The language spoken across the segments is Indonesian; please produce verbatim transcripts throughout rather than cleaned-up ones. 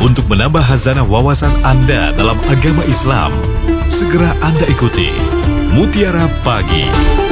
untuk menambah hazanah wawasan Anda dalam agama Islam. Segera Anda ikuti Mutiara Pagi.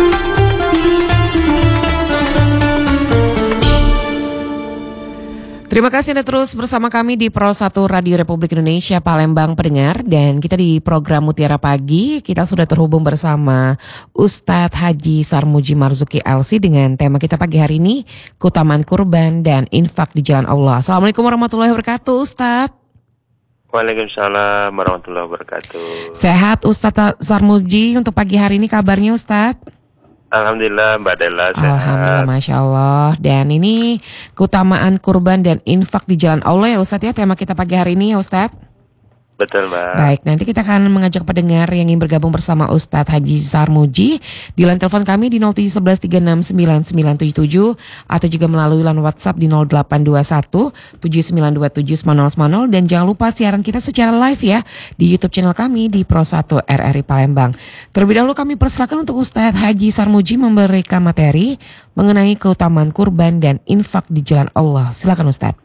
Terima kasih Anda terus bersama kami di Pro satu Radio Republik Indonesia Palembang pendengar. Dan kita di program Mutiara Pagi, kita sudah terhubung bersama Ustadz Haji Sarmuji Marzuki L C dengan tema kita pagi hari ini, keutamaan kurban dan infak di jalan Allah. Assalamualaikum warahmatullahi wabarakatuh Ustadz. Waalaikumsalam warahmatullahi wabarakatuh. Sehat Ustadz Sarmuji untuk pagi hari ini kabarnya Ustadz? Alhamdulillah Mbak Della sehat. Alhamdulillah, Masya Allah. Dan ini keutamaan kurban dan infak di jalan Allah ya Ustadz ya, tema kita pagi hari ini ya Ustadz. Betul Mbak. Baik, nanti kita akan mengajak pendengar yang ingin bergabung bersama Ustadz Haji Sarmuji di line telepon kami di nol tujuh satu satu tiga enam sembilan sembilan tujuh tujuh atau juga melalui line WhatsApp di nol delapan dua satu tujuh sembilan dua tujuh sembilan nol sembilan nol. Dan jangan lupa siaran kita secara live ya di YouTube channel kami di Pro satu R R I Palembang. Terlebih dahulu kami persilakan untuk Ustadz Haji Sarmuji memberikan materi mengenai keutamaan kurban dan infak di jalan Allah. Silakan Ustadz.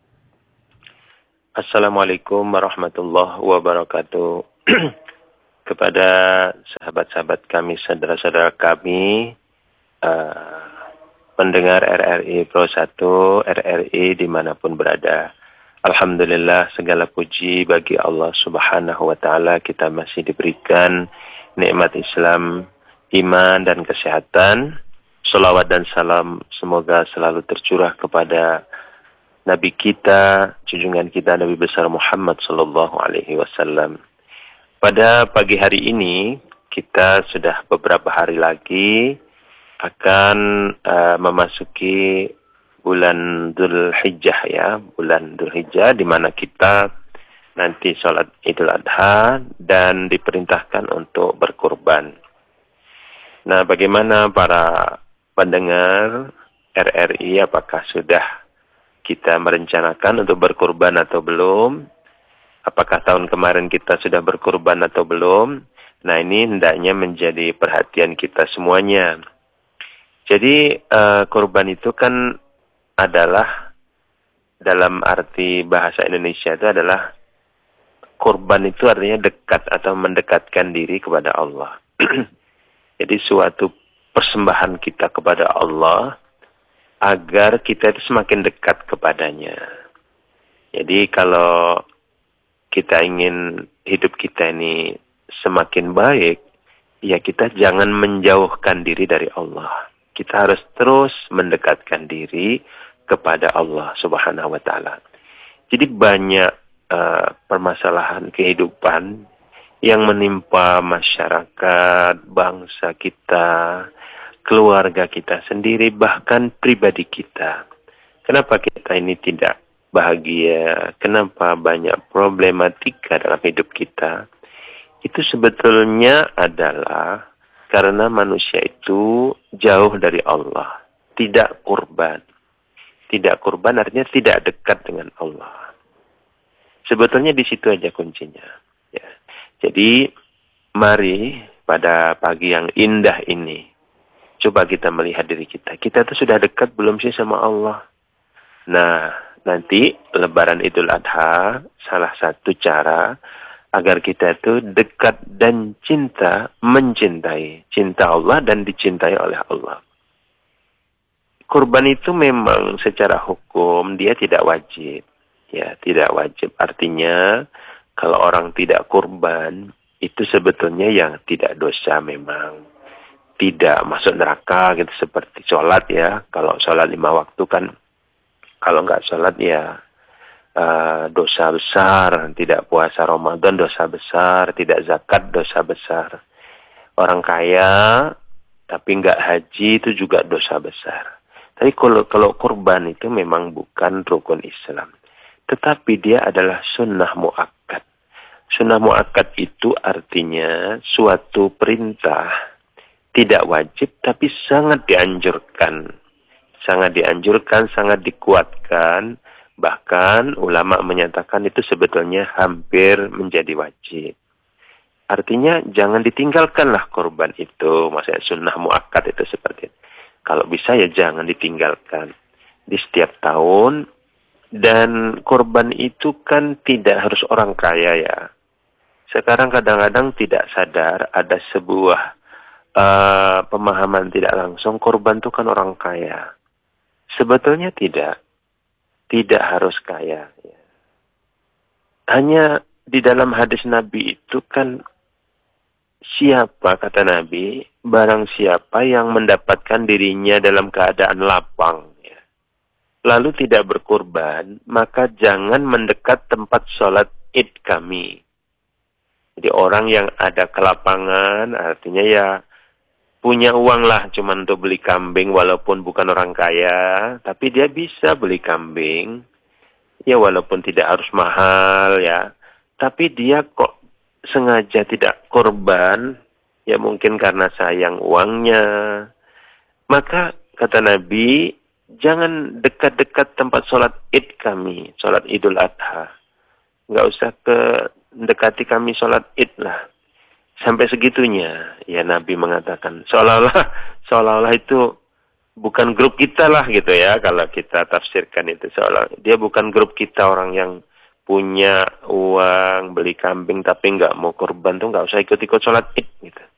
Assalamualaikum warahmatullahi wabarakatuh. Kepada sahabat-sahabat kami, saudara-saudara kami, uh, pendengar R R I Pro satu, R R I dimanapun berada. Alhamdulillah segala puji bagi Allah Subhanahu wa Ta'ala, kita masih diberikan nikmat Islam, iman dan kesehatan. Salawat dan salam semoga selalu tercurah kepada Nabi kita, junjungan kita Nabi besar Muhammad sallallahu alaihi wasallam. Pada pagi hari ini kita sudah beberapa hari lagi akan uh, memasuki bulan Dzulhijjah ya, bulan Dzulhijjah di mana kita nanti sholat Idul Adha dan diperintahkan untuk berkurban. Nah, bagaimana para pendengar R R I, apakah sudah kita merencanakan untuk berkurban atau belum? Apakah tahun kemarin kita sudah berkurban atau belum? Nah, ini hendaknya menjadi perhatian kita semuanya. Jadi uh, kurban itu kan adalah dalam arti bahasa Indonesia itu adalah kurban itu artinya dekat atau mendekatkan diri kepada Allah. Jadi suatu persembahan kita kepada Allah agar kita itu semakin dekat kepadanya. Jadi kalau kita ingin hidup kita ini semakin baik, ya kita jangan menjauhkan diri dari Allah. Kita harus terus mendekatkan diri kepada Allah Subhanahu wa Ta'ala. Jadi banyak uh, permasalahan kehidupan yang menimpa masyarakat, bangsa kita, keluarga kita sendiri, bahkan pribadi kita. Kenapa kita ini tidak bahagia? Kenapa banyak problematika dalam hidup kita? Itu sebetulnya adalah karena manusia itu jauh dari Allah, tidak kurban. Tidak kurban artinya tidak dekat dengan Allah. Sebetulnya di situ aja kuncinya. Ya. Jadi mari pada pagi yang indah ini, coba kita melihat diri kita. Kita tuh sudah dekat belum sih sama Allah? Nah, nanti Lebaran Idul Adha, salah satu cara agar kita itu dekat dan cinta, mencintai. Cinta Allah dan dicintai oleh Allah. Kurban itu memang secara hukum dia tidak wajib. Ya, tidak wajib. Artinya, kalau orang tidak kurban, itu sebetulnya yang tidak dosa memang. Tidak masuk neraka gitu seperti sholat ya. Kalau sholat lima waktu kan, kalau nggak sholat ya uh, dosa besar. Tidak puasa Ramadan dosa besar. Tidak zakat dosa besar. Orang kaya tapi nggak haji itu juga dosa besar. Tapi kalau, kalau kurban itu memang bukan rukun Islam. Tetapi dia adalah sunnah mu'akkad. Sunnah mu'akkad itu artinya suatu perintah tidak wajib, tapi sangat dianjurkan. Sangat dianjurkan, sangat dikuatkan. Bahkan ulama menyatakan itu sebetulnya hampir menjadi wajib. Artinya jangan ditinggalkanlah kurban itu. Maksudnya sunnah mu'akkad itu seperti itu. Kalau bisa ya jangan ditinggalkan. Di setiap tahun Dan korban itu kan tidak harus orang kaya ya. Sekarang kadang-kadang tidak sadar ada sebuah uh, pemahaman tidak langsung korban itu kan orang kaya. Sebetulnya tidak. Tidak harus kaya. Ya. Hanya di dalam hadis Nabi itu kan siapa, kata Nabi, barang siapa yang mendapatkan dirinya dalam keadaan lapang. Lalu tidak berkorban, maka jangan mendekat tempat sholat id kami. Jadi orang yang ada kelapangan, artinya ya punya uang lah cuma untuk beli kambing walaupun bukan orang kaya, tapi dia bisa beli kambing, ya walaupun tidak harus mahal ya, tapi dia kok sengaja tidak korban, ya mungkin karena sayang uangnya. Maka kata Nabi, jangan dekat-dekat tempat sholat id kami, sholat idul adha. Nggak usah ke mendekati kami sholat id lah. Sampai segitunya, ya Nabi mengatakan, seolah-olah, seolah-olah itu bukan grup kita lah gitu ya, kalau kita tafsirkan itu. Seolah dia bukan grup kita, orang yang punya uang, beli kambing, tapi nggak mau korban tuh nggak usah ikut-ikut sholat id gitu.